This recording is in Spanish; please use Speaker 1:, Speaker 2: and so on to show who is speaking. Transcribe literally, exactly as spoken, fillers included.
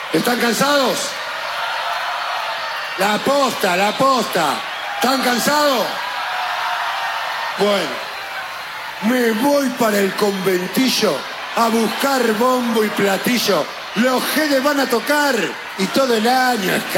Speaker 1: ¿Están cansados? La posta, la posta. ¿Están cansados? Bueno, me voy para el conventillo a buscar bombo y platillo. Los Gedes van a tocar y todo el año es